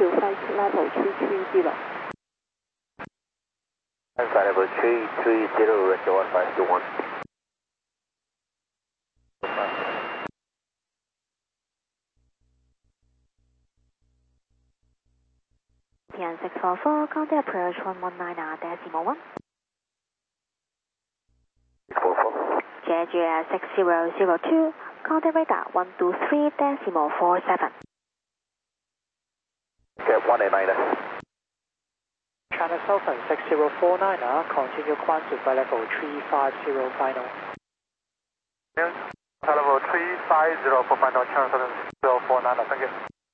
to flight level 330. Flight level 330, Roger 1521. PN 644, contact approach 119.1. 644. JGS 6002, contact radar 123.47. Okay, 189. China Southern 6049, continue climb to flight level 350 final. Flight level 350 for final, China Southern 6049, thank you.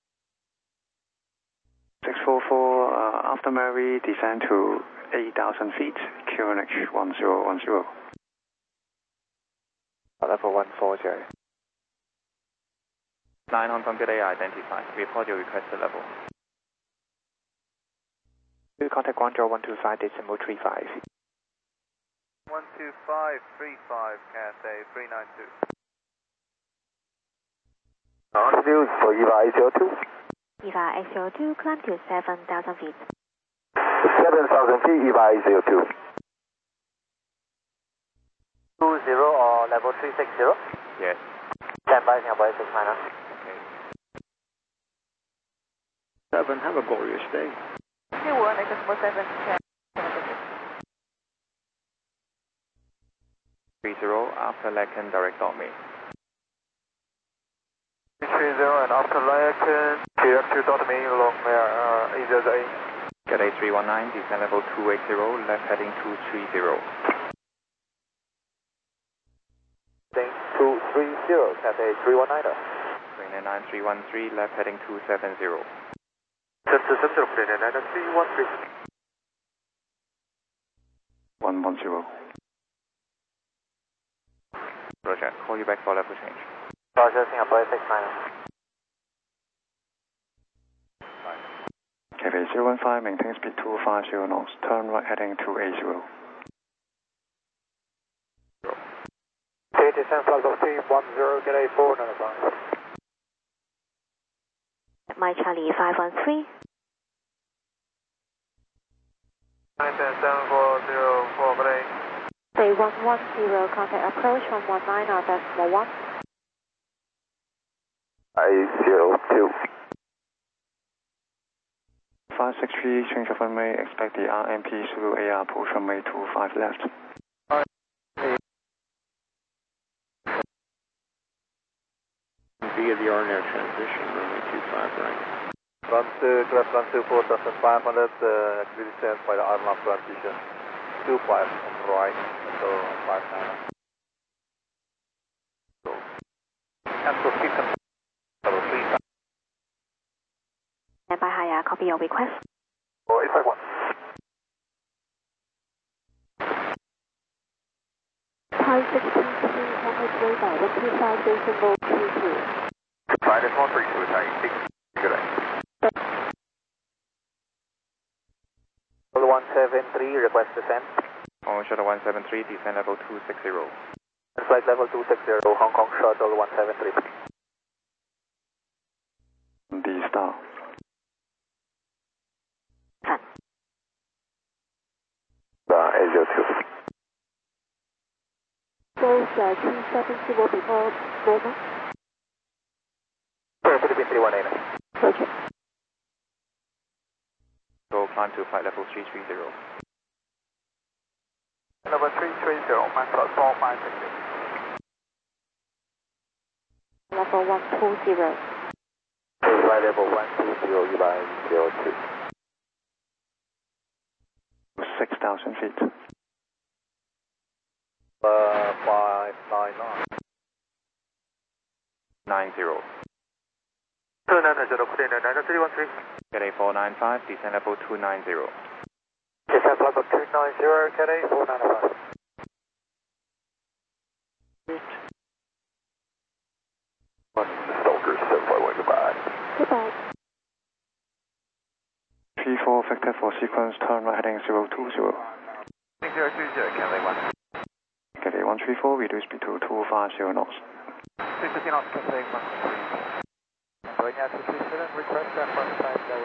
644, after Mary, descend to 8,000 feet, QNH 1010. Level 140. 9 Hong Kong delay identified. Report your requested level. Contact Guangzhou 125, decimal 35. 12535, Cathay 392. Altitude for EVA 802. EVA 802, climb to 7,000 feet. 7,000 feet, EVA 802. 20 or level 360? Yes. Stand by, Singapore 6 minus. Okay. 7, have a glorious day. 21, decimal 7, 30, after Lacan, direct on me. 330 and after Lacan, direct to dot me, long there, 808. Cathay 319, descend level 280, left heading 230. 230, Cathay 319. 399 313, left heading 270. 310, 110. Roger, call you back for level change. Roger, Singapore 6 minus. Cathay 015, maintain speed 250 knots, turn right heading 280. Descend flight level 310, Cathay 495. My Charlie 513. 910, 740, Cathay. Say 110, contact approach 119.1. 802. 563, change of runway, expect the RMP Zulu AR approach runway 25 left. Via the RNAV transition, runway 25 right. Class 124,500, actually descend by the RNAV transition. 25 on the right, so 59. So, and proceed level 3. Stand by higher, copy your request. Oh, 851. 563, contact radar 125, decimal 32. Flight is 132, Italian 6. Good day. 173, request descent. On shuttle 173, descend level 260. Flight level 260, Hong Kong shuttle 173. D star. Fun. 802. Those 270 will be more normal. Philippine 318. Roger. So climb to flight level 330. Level 330, my flight 4560. Level 120. Flight level 120, you by 02. 6,000 feet. 599. 90. 290, Cathay 495, descend level 290. Descend level 290, Cathay 495. Stalker 751, goodbye. Goodbye. 34, Victor for sequence, turn right heading 020. 020, Cathay 1. Cathay 134, reduce speed to 250 knots. 250 knots, Cathay 1. Going out to 27, request that 15